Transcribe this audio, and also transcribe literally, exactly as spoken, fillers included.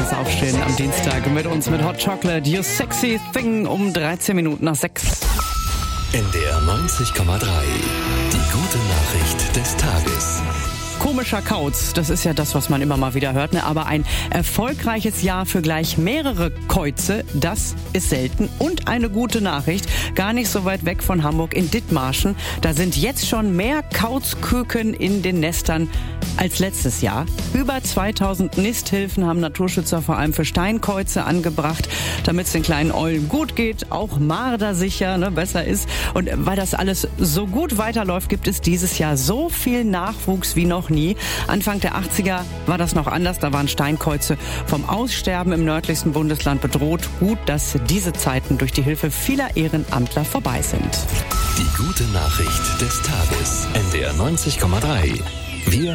fürs Aufstehen am Dienstag mit uns mit Hot Chocolate, You Sexy Thing um dreizehn Minuten nach sechs. N D R neunzig Komma drei. Die gute Nachricht des Tages. Komischer Kauz, das ist ja das, was man immer mal wieder hört, ne? Aber ein erfolgreiches Jahr für gleich mehrere Käuze, das ist selten. Und eine gute Nachricht, gar nicht so weit weg von Hamburg in Dithmarschen. Da sind jetzt schon mehr Kauzküken in den Nestern als letztes Jahr. Über zweitausend Nisthilfen haben Naturschützer vor allem für Steinkäuze angebracht, damit es den kleinen Eulen gut geht, auch mardersicher, ne, besser ist. Und weil das alles so gut weiterläuft, gibt es dieses Jahr so viel Nachwuchs wie noch nie. Anfang der achtziger war das noch anders. Da waren Steinkäuze vom Aussterben im nördlichsten Bundesland bedroht. Gut, dass diese Zeiten durch die Hilfe vieler Ehrenamtler vorbei sind. Die gute Nachricht des Tages. N D R neunzig Komma drei. Wir